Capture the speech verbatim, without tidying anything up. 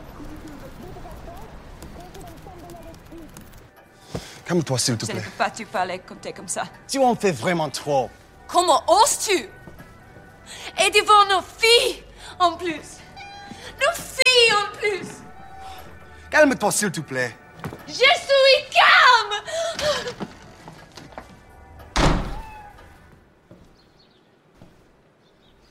Calme-toi, s'il te Je plaît. ne peux pas te parler quand t'es comme ça. Tu en fais vraiment trop. Comment oses-tu? Et devant nos filles, en plus. Nos filles, en plus. Calme-toi, s'il te plaît. Je suis